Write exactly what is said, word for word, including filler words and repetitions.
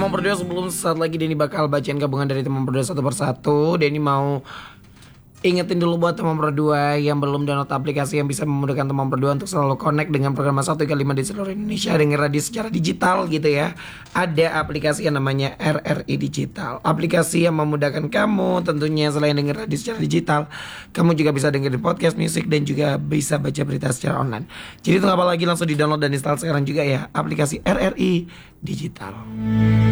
teman berdua, sebelum saat lagi Denny bakal bacain gabungan dari teman berdua satu persatu, Denny mau ingetin dulu buat teman berdua yang belum download aplikasi yang bisa memudahkan teman berdua untuk selalu connect dengan program satu kali lima di seluruh Indonesia, denger radio secara digital gitu ya. Ada aplikasi yang namanya R R I Digital. Aplikasi yang memudahkan kamu tentunya selain denger radio secara digital, kamu juga bisa dengerin podcast, musik, dan juga bisa baca berita secara online. Jadi tunggu apa lagi, langsung di download dan install sekarang juga ya aplikasi R R I Digital.